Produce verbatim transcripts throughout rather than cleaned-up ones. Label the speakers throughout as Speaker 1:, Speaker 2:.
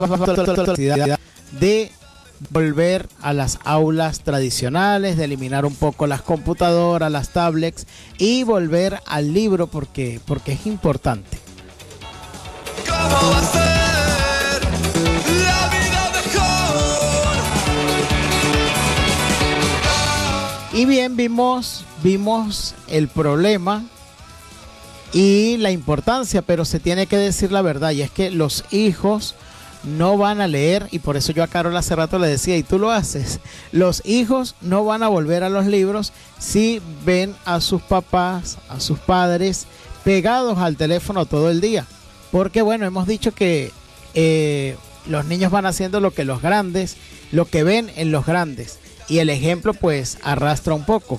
Speaker 1: de volver a las aulas tradicionales, de eliminar un poco las computadoras, las tablets y volver al libro porque, porque es importante.
Speaker 2: ¿Cómo va a ser la vida mejor?
Speaker 1: Y bien, vimos, vimos el problema y la importancia, pero se tiene que decir la verdad, y es que los hijos no van a leer, y por eso yo a Carol hace rato le decía, y tú lo haces, los hijos no van a volver a los libros si ven a sus papás, a sus padres pegados al teléfono todo el día, porque bueno, hemos dicho que eh, los niños van haciendo lo que los grandes, lo que ven en los grandes, y el ejemplo pues arrastra un poco.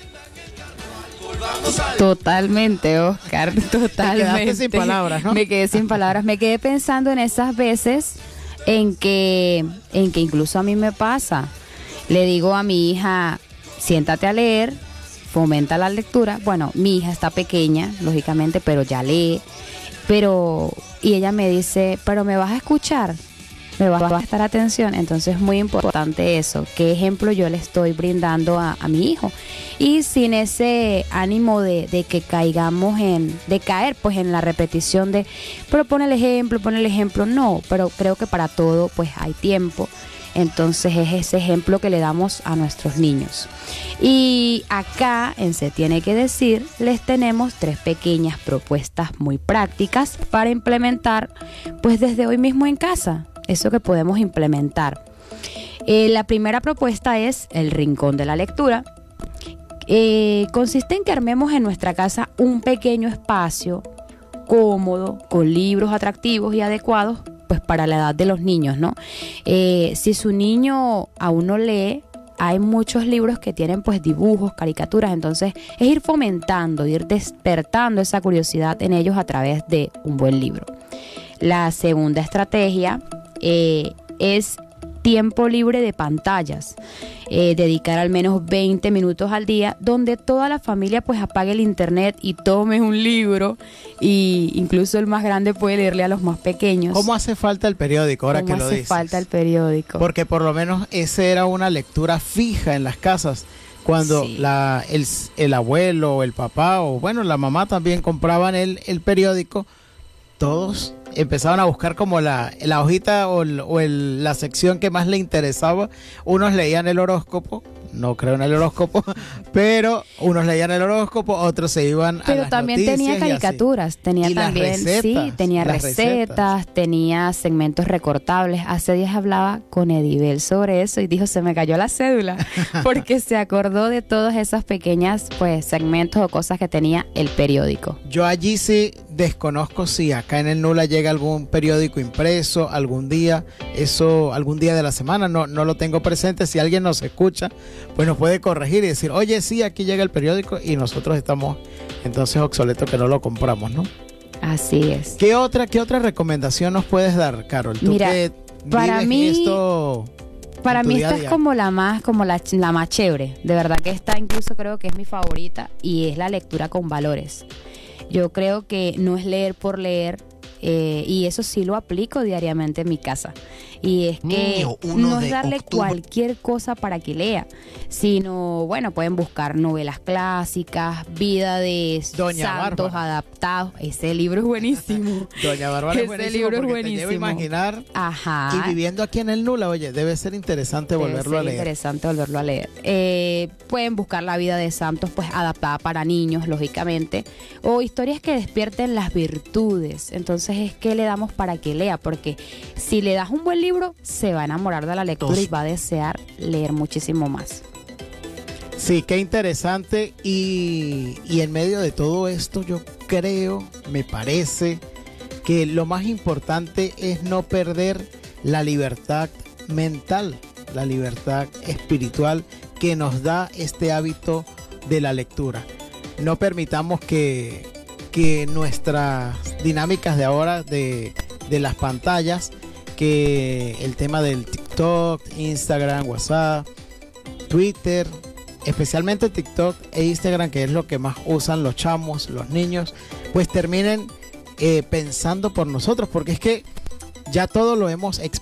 Speaker 3: Totalmente, Oscar, totalmente.
Speaker 1: Te quedaste sin palabras, ¿no?
Speaker 3: Me quedé sin palabras, me quedé pensando en esas veces en que, en que incluso a mí me pasa. Le digo a mi hija, siéntate a leer, fomenta la lectura. Bueno, mi hija está pequeña, lógicamente, pero ya lee. Pero, y ella me dice, pero me vas a escuchar, me vas a prestar atención. Entonces es muy importante eso, qué ejemplo yo le estoy brindando a, a mi hijo. Y sin ese ánimo de, de que caigamos en, de caer pues en la repetición de, pero pon el ejemplo, pon el ejemplo, no, pero creo que para todo pues hay tiempo. Entonces es ese ejemplo que le damos a nuestros niños. Y acá en Se Tiene que Decir les tenemos tres pequeñas propuestas muy prácticas para implementar pues desde hoy mismo en casa, eso que podemos implementar. Eh, la primera propuesta es el Rincón de la Lectura. Eh, consiste en que armemos en nuestra casa un pequeño espacio cómodo, con libros atractivos y adecuados pues para la edad de los niños, ¿no? Eh, si su niño aún no lee, hay muchos libros que tienen pues dibujos, caricaturas, entonces es ir fomentando, ir despertando esa curiosidad en ellos a través de un buen libro. La segunda estrategia eh, es tiempo libre de pantallas, eh, dedicar al menos veinte minutos al día donde toda la familia pues apague el internet y tome un libro, y incluso el más grande puede leerle a los más pequeños.
Speaker 1: ¿Cómo hace falta el periódico ahora que lo dices?
Speaker 3: ¿Cómo hace falta el periódico?
Speaker 1: Porque por lo menos esa era una lectura fija en las casas, cuando
Speaker 3: sí.
Speaker 1: la, el, el abuelo o el papá o bueno la mamá también compraban el, el periódico, todos empezaban a buscar como la, la hojita o, el, o el, la sección que más le interesaba. Unos leían el horóscopo, no creo en el horóscopo, pero unos leían el horóscopo, otros se iban
Speaker 3: pero
Speaker 1: a las
Speaker 3: también
Speaker 1: noticias
Speaker 3: tenía caricaturas, tenía
Speaker 1: y
Speaker 3: también,
Speaker 1: recetas,
Speaker 3: sí, tenía recetas, recetas, tenía segmentos recortables. Hace días hablaba con Edibel sobre eso y dijo, se me cayó la cédula, porque se acordó de todas esas pequeñas pues segmentos o cosas que tenía el periódico.
Speaker 1: Yo allí sí desconozco si acá en el Nula llega algún periódico impreso algún día, eso algún día de la semana, no, no lo tengo presente. Si alguien nos escucha, pues nos puede corregir y decir, oye, sí, aquí llega el periódico, y nosotros estamos entonces obsoletos que no lo compramos, ¿no?
Speaker 3: Así es.
Speaker 1: ¿Qué otra, qué otra recomendación nos puedes dar, Carol? ¿Tú
Speaker 3: Mira,
Speaker 1: que
Speaker 3: para
Speaker 1: vives
Speaker 3: mí,
Speaker 1: esto
Speaker 3: para mí
Speaker 1: día a
Speaker 3: esta
Speaker 1: día?
Speaker 3: es como la más, como la, la más chévere. De verdad que esta incluso creo que es mi favorita, y es la lectura con valores. Yo creo que no es leer por leer, eh, y eso sí lo aplico diariamente en mi casa. Y es que
Speaker 2: Niño, uno
Speaker 3: no es
Speaker 2: de
Speaker 3: darle
Speaker 2: octubre.
Speaker 3: cualquier cosa para que lea, sino, bueno, pueden buscar novelas clásicas, vida de
Speaker 1: Doña
Speaker 3: santos
Speaker 1: Bárbara.
Speaker 3: adaptados. Ese libro es buenísimo.
Speaker 1: Doña Bárbara es
Speaker 3: Ese
Speaker 1: buenísimo
Speaker 3: libro es
Speaker 1: porque te lleva a
Speaker 3: buenísimo.
Speaker 1: imaginar.
Speaker 3: Ajá.
Speaker 1: Y viviendo aquí en el Nula, oye, debe ser interesante
Speaker 3: Debe
Speaker 1: volverlo
Speaker 3: ser
Speaker 1: a leer.
Speaker 3: interesante volverlo a leer. Eh, pueden buscar la vida de santos, pues adaptada para niños, lógicamente, o historias que despierten las virtudes. Entonces es que le damos para que lea, porque si le das un buen libro, se va a enamorar de la lectura
Speaker 2: Dos.
Speaker 3: y va a desear leer muchísimo más.
Speaker 1: Sí, qué interesante. Y, y en medio de todo esto, yo creo, me parece que lo más importante es no perder la libertad mental, la libertad espiritual que nos da este hábito de la lectura. No permitamos que, que nuestras dinámicas de ahora de, de las pantallas, que el tema del TikTok, Instagram, WhatsApp, Twitter, especialmente TikTok e Instagram, que es lo que más usan los chamos, los niños, pues terminen eh, pensando por nosotros, porque es que ya todo lo hemos experimentado.